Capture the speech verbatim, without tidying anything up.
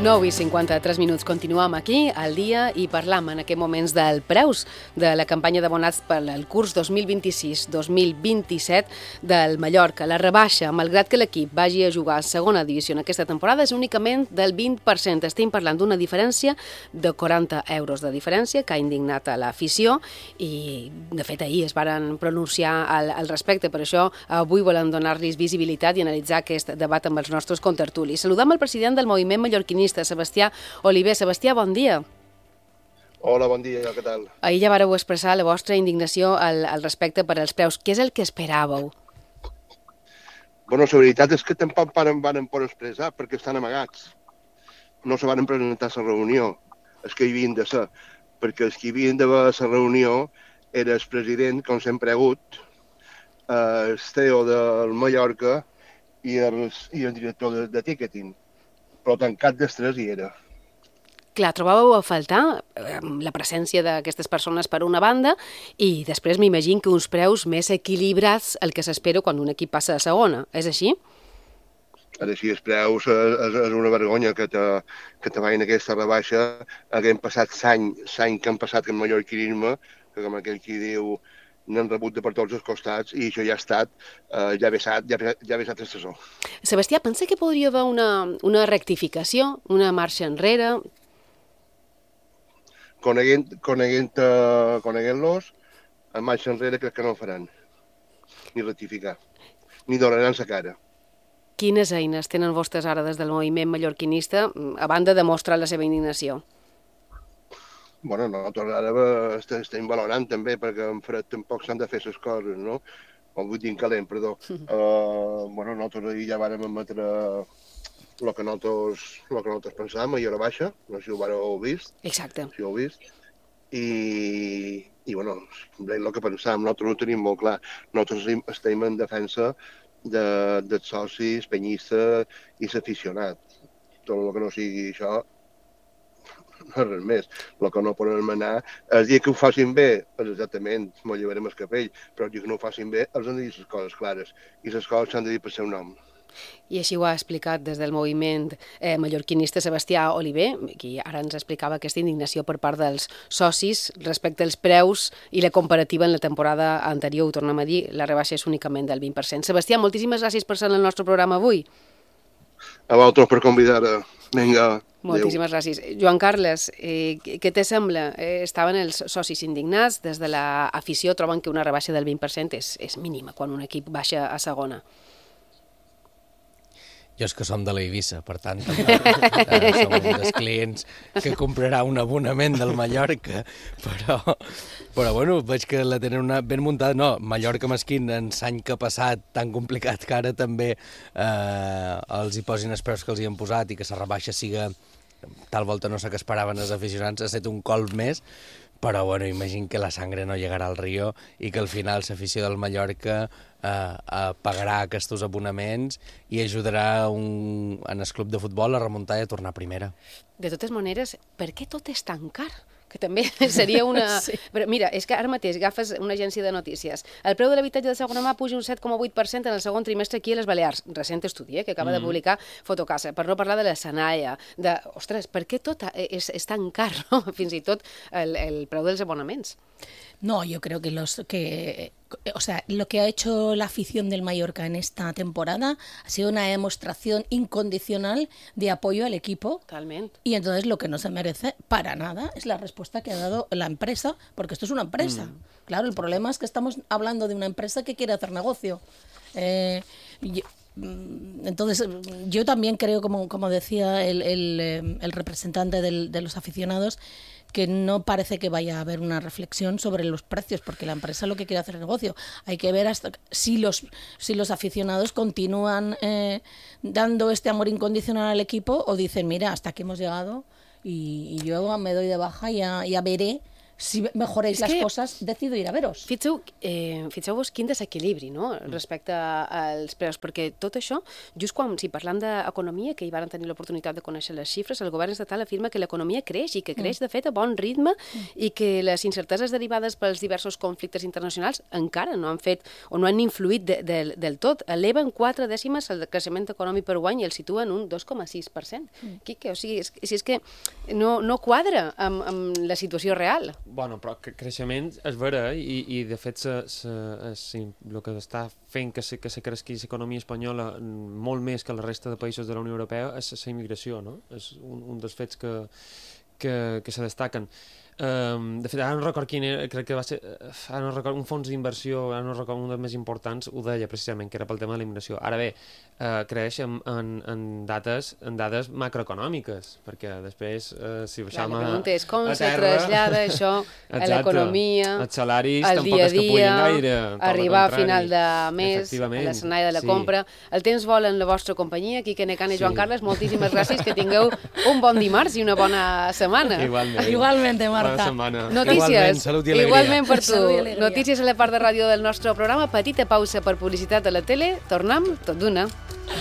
nou i cinquanta-tres minuts. Continuem aquí al dia i parlam en aquests moments del preus de la campanya d'abonats per al curs dos mil vint-i-sis dos mil vint-i-set del Mallorca. La rebaixa, malgrat que l'equip vagi a jugar a segona divisió en aquesta temporada, és únicament del vint per cent. Estem parlant d'una diferència de quaranta euros de diferència que ha indignat a l'afició i, de fet, ahir es varen pronunciar al, al respecte. Per això avui volem donar-los visibilitat i analitzar aquest debat amb els nostres contertulis. Saludem el president del moviment mallorquinista, Sebastià Oliver. Sebastià, bon dia. Hola, bon dia, què tal? Ahir ja vareu expressar la vostra indignació al, al respecte per als preus. Què és el que esperàveu? Bueno, la veritat és que tampoc van, van poder expressar perquè estan amagats. No se van presentar a la reunió, els que hi havien de ser, perquè els que hi havien d'haver a la reunió era el president, com sempre ha hagut, el C E O del Mallorca i el, i el director de, de ticketing. Però tancat dels tres hi era. Clar, trobàveu a faltar eh, la presència d'aquestes persones per una banda i després m'imagino que uns preus més equilibrats el que s'espera quan un equip passa a segona. És així? Ara sí, els preus és, és una vergonya que te, que te vagin aquesta rebaixa. Haguem passat l'any, l'any que han passat amb mallorquinisme, que com aquell qui diu n'han rebut de per tots els costats i això ja ha estat, eh, ja ha vessat, ja, ja ha vessat el sesó. Sebastià, pensa que podria haver una, una rectificació, una marxa enrere? Coneguent, coneguent, uh, coneguent-los, en marxa enrere crec que no ho faran, ni rectificar, ni donaran la cara. Quines eines tenen vostres ara des del moviment mallorquinista, a banda de mostrar la seva indignació? Bueno, nosaltres ara estem valorant també, perquè en fred tampoc s'han de fer les coses, no? O vull dir en calent, perdó. Uh, bueno, nosaltres ja vàrem emetre el que nosaltres, lo que nosaltres pensàvem, ahir a la baixa, no sé si ho vareu vist. Exacte. Si ho heu vist. I, i bueno, el que pensàvem, nosaltres no ho tenim molt clar. Nosaltres estem en defensa de, dels socis, penyistes i l'aficionat. Tot el que no sigui això, no res més. El que no podem anar, el dia que ho facin bé, és exactament, m'ho llevarem el capell, però el dia que no ho facin bé, els han de dir les coses clares, i les coses s'han de dir per seu nom. I així ho ha explicat des del moviment eh, mallorquinista Sebastià Oliver, qui ara ens explicava aquesta indignació per part dels socis respecte als preus i la comparativa en la temporada anterior. Ho tornem a dir, la rebaixa és únicament del vint per cent. Sebastià, moltíssimes gràcies per ser en el nostre programa avui. A vosaltres per convidar. Vinga. Moltíssimes Adeu. Gràcies. Joan Carles, eh, què te sembla? Eh, estaven els socis indignats, des de l'afició troben que una rebaixa del vint per cent és, és mínima quan un equip baixa a segona. Jo és que som de l'Eivissa, per tant, també, eh, som un dels clients que comprarà un abonament del Mallorca, però, però bueno, veig que la tenen una ben muntada. No, Mallorca mesquín, en l'any que ha passat, tan complicat que ara també eh, els hi posin els preus que els hi han posat i que la rebaixa siga tal volta no sé què esperaven els aficionats, ha estat un colp més, però bueno, imagino que la sangre no llegarà al Río i que al final l'afició del Mallorca eh, eh, pagarà aquests abonaments i ajudarà un, en el club de futbol a remuntar i a tornar a primera. De totes maneres, per què tot és tan car? Que també seria una... Sí. Però mira, és que ara mateix agafes una agència de notícies. El preu de l'habitatge de segona mà puja un set coma vuit per cent en el segon trimestre aquí a les Balears. Recent estudi, eh, que acaba mm. de publicar Fotocasa. Per no parlar de la Sanaia, de... Ostres, per què tot és, és tan car, no? Fins i tot el, el preu dels abonaments. No, yo creo que los que, o sea, lo que ha hecho la afición del Mallorca en esta temporada ha sido una demostración incondicional de apoyo al equipo. Totalmente. Y entonces lo que no se merece para nada es la respuesta que ha dado la empresa, porque esto es una empresa. Mm. Claro, el problema es que estamos hablando de una empresa que quiere hacer negocio. Eh, yo, Entonces, yo también creo, como, como decía el, el, el representante del, de los aficionados, que no parece que vaya a haber una reflexión sobre los precios, porque la empresa lo que quiere hacer es negocio. Hay que ver hasta si los, si los aficionados continúan eh, dando este amor incondicional al equipo o dicen, mira, hasta aquí hemos llegado y, y yo me doy de baja y ya, ya veré si mejoréis Es las que- cosas, decido ir a veros. Fixeu, eh, fixeu-vos quin desequilibri, no?, respecte als preus, perquè tot això, just quan, si parlant d'economia, que hi van tenir l'oportunitat de conèixer les xifres, el govern estatal afirma que l'economia creix i que creix, de fet, a bon ritme i que les incerteses derivades pels diversos conflictes internacionals encara no han fet o no han influït de, de, del tot. Eleva en quatre dècimes el creixement econòmic per guany i el situa en un dos coma sis per cent. Quique, o sigui, és, si és que no, no quadra amb, amb la situació real. Bueno, però que creixement és vera, eh? I, i de fet se, se, se, el que està fent que se, que se cresqui l'economia espanyola molt més que la resta de països de la Unió Europea és la immigració, no? És un, un dels fets que, que, que se destaquen. Um, de fet, ara no record quin era, crec que va ser ara no record, un fons d'inversió, ara no record, un dels més importants ho deia precisament, que era pel tema de la immigració. Ara bé, uh, creix en, en, en, dates, en dades macroeconòmiques, perquè després, uh, si baixam La a, pregunta és com a se terra... trasllada això a Exacte. l'economia, Els salaris al tampoc dia a és que dia, pugin gaire, tot el arribar a contrari. final de mes, a Efectivament, l'escenari de la sí. compra. El temps vol en la vostra companyia. Quique Necane i Sí. Joan Carles, moltíssimes gràcies, que tingueu un bon dimarts i una bona setmana. Igualment. Igualmente, Marta. Bona setmana. Notícies. Igualment, salut i alegria. Igualment per tu. Salut i alegria. Notícies a la part de ràdio del nostre programa. Petita pausa per publicitat a la tele. Tornem tot d'una.